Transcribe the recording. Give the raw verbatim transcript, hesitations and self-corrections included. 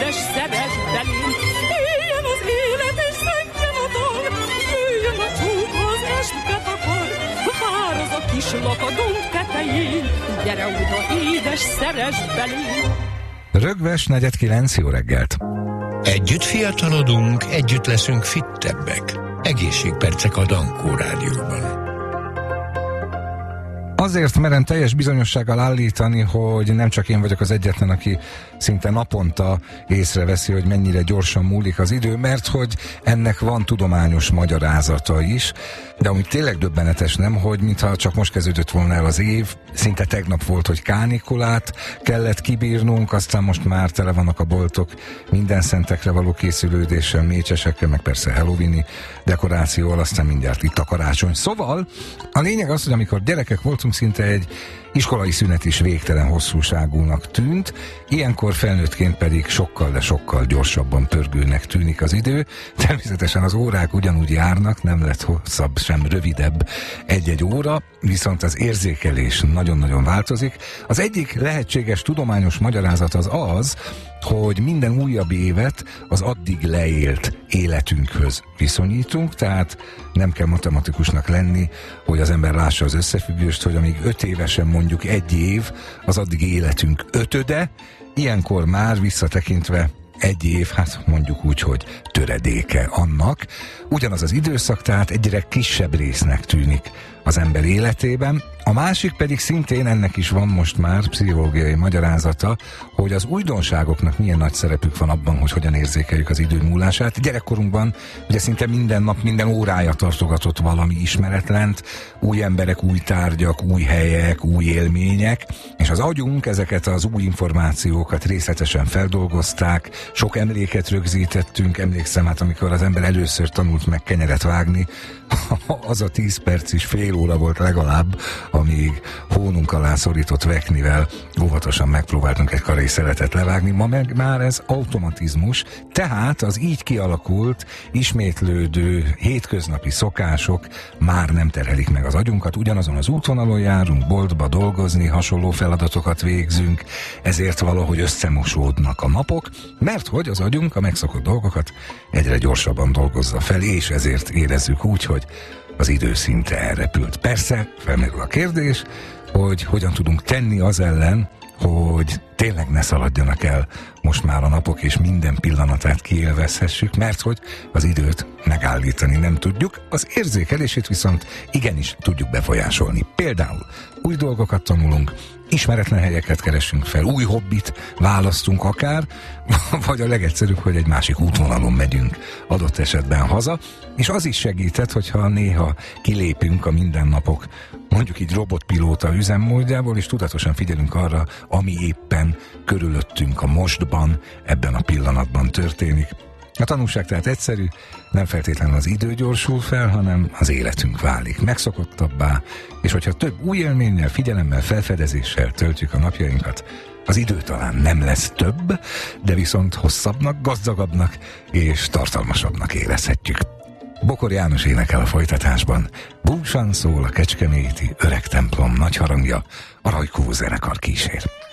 édes szeres belém. Éljen az élet és szentjen a dal, jöjjön a csók, az est betakar. Vár az a kis lakadónk tetején, gyere oda édes szeres belém. Rögves negyed kilenc, jó reggelt! Együtt fiatalodunk, együtt leszünk fittebbek. Egészségpercek a Dankó Rádióban. Azért merem teljes bizonyossággal állítani, hogy nem csak én vagyok az egyetlen, aki szinte naponta észreveszi, hogy mennyire gyorsan múlik az idő, mert hogy ennek van tudományos magyarázata is, de ami tényleg döbbenetes, nem, hogy mintha csak most kezdődött volna el az év, szinte tegnap volt, hogy kánikulát kellett kibírnunk, aztán most már tele vannak a boltok minden szentekre való készülődéssel, mécsesekkel, meg persze halloweeni dekorációval, aztán mindjárt itt a karácsony. Szóval a lényeg az, hogy amikor gyerekek voltunk, szinte egy iskolai szünet is végtelen hosszúságúnak tűnt, ilyenkor felnőttként pedig sokkal, de sokkal gyorsabban pörgőnek tűnik az idő. Természetesen az órák ugyanúgy járnak, nem lett hosszabb, sem rövidebb egy-egy óra, viszont az érzékelés nagyon-nagyon változik. Az egyik lehetséges tudományos magyarázat az az, hogy minden újabb évet az addig leélt életünkhöz viszonyítunk, tehát nem kell matematikusnak lenni, hogy az ember lássa az összefüggést, hogy amíg öt évesen mondjuk egy év, az addig életünk ötöde, ilyenkor már visszatekintve egy év, hát mondjuk úgy, hogy töredéke annak. Ugyanaz az időszak, tehát egyre kisebb résznek tűnik az ember életében. A másik pedig szintén, ennek is van most már pszichológiai magyarázata, hogy az újdonságoknak milyen nagy szerepük van abban, hogy hogyan érzékeljük az idő múlását. Gyerekkorunkban ugye szinte minden nap, minden órája tartogatott valami ismeretlent, új emberek, új tárgyak, új helyek, új élmények, és az agyunk ezeket az új információkat részletesen feldolgozták, sok emléket rögzítettünk. Emlékszem, hát amikor az ember először tanult meg kenyeret vágni, az a tíz perc is fél óra volt legalább, amíg hónunk alá szorított veknivel óvatosan megpróbáltunk egy karé szeletet levágni. Ma meg már ez automatizmus, tehát az így kialakult, ismétlődő hétköznapi szokások már nem terhelik meg az agyunkat, ugyanazon az útvonalon járunk, boltba dolgozni, hasonló feladatokat végzünk, ezért valahogy összemosódnak a napok, mert hogy az agyunk a megszokott dolgokat egyre gyorsabban dolgozza fel, és ezért érezzük úgy, hogy az idő szinte elrepült. Persze felmerül a kérdés, hogy hogyan tudunk tenni az ellen, hogy tényleg ne szaladjanak el most már a napok, és minden pillanatát kiélvezhessük, mert hogy az időt megállítani nem tudjuk, az érzékelését viszont igenis tudjuk befolyásolni. Például új dolgokat tanulunk, ismeretlen helyeket keresünk fel, új hobbit választunk akár, vagy a legegyszerűbb, hogy egy másik útvonalon megyünk adott esetben haza, és az is segített, hogyha néha kilépünk a mindennapok, mondjuk így robotpilóta üzemmódjából, és tudatosan figyelünk arra, ami éppen körülöttünk a mostban, ebben a pillanatban történik. A tanulság tehát egyszerű, nem feltétlenül az idő gyorsul fel, hanem az életünk válik megszokottabbá, és hogyha több új élménnyel, figyelemmel, felfedezéssel töltjük a napjainkat, az idő talán nem lesz több, de viszont hosszabbnak, gazdagabbnak és tartalmasabbnak érezhetjük. Bokor János énekel a folytatásban. Búsan szól a kecskeméti öreg templom nagy harangja, a Rajkó zenekar kísér.